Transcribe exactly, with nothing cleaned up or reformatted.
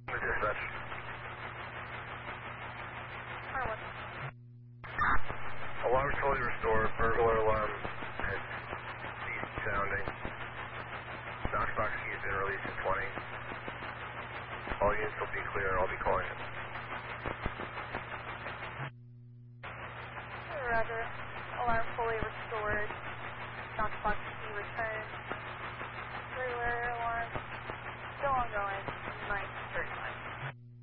Dispatch. Harwood. Alarm fully restored. Burglar alarm has ceased sounding. Knoxbox key has been released in twenty. All units will be clear and I'll be calling it. Roger. Alarm fully restored.